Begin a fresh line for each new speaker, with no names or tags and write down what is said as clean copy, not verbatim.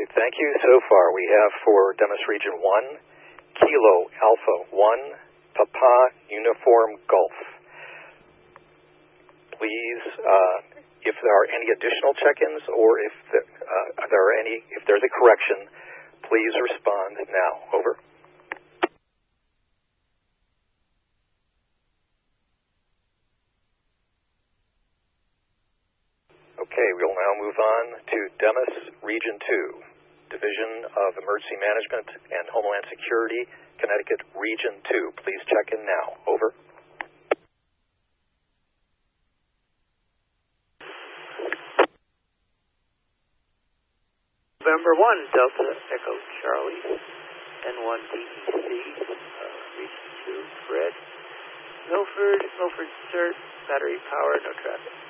thank you. So far, we have for Demis Region 1, Kilo Alpha 1, Papa Uniform Golf. Please, if there are any additional check-ins or if if there's a correction, please respond now. Over. Okay, we'll now move on to Demis Region 2, Division of Emergency Management and Homeland Security, Connecticut Region 2. Please check in now. Over.
November 1, Delta Echo Charlie, N1 DEC, Region 2, Fred. Milford, Cert, battery power, no traffic.